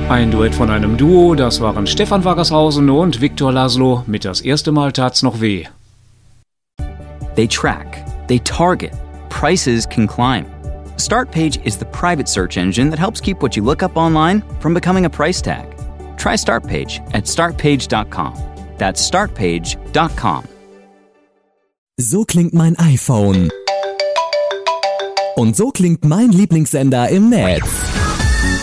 Ein Duett von einem Duo, das waren Stefan Waggershausen und Viktor Laszlo mit Das erste Mal tat's noch weh. They track, they target, prices can climb. Startpage is the private search engine that helps keep what you look up online from becoming a price tag. Try Startpage at startpage.com. That's startpage.com. So klingt mein iPhone. Und so klingt mein Lieblingssender im Netz.